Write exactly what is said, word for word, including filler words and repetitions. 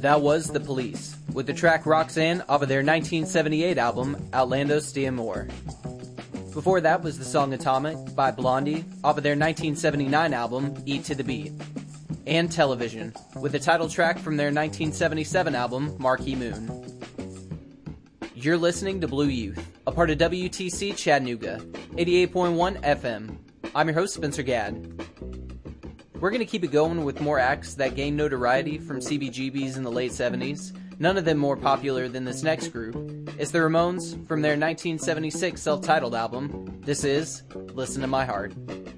That was The Police, with the track Roxanne off of their nineteen seventy-eight album, Outlandos de Amor. Before that was the song Atomic by Blondie off of their nineteen seventy-nine album, Eat to the Beat. And Television, with the title track from their nineteen seventy-seven album, Marquee Moon. You're listening to Blue Youth, a part of W T C Chattanooga, eighty-eight point one F M. I'm your host, Spencer Gadd. We're going to keep it going with more acts that gained notoriety from C B G Bs in the late seventies, none of them more popular than this next group. It's the Ramones from their nineteen seventy-six self-titled album. This is Listen to My Heart.